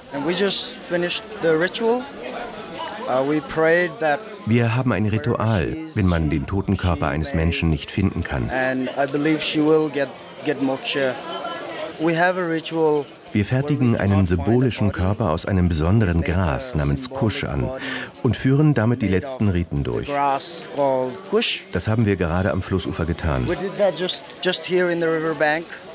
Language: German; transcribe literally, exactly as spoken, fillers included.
Wir haben ein Ritual, wenn man den toten Körper eines Menschen nicht finden kann. Wir fertigen einen symbolischen Körper aus einem besonderen Gras namens Kush an und führen damit die letzten Riten durch. Das haben wir gerade am Flussufer getan.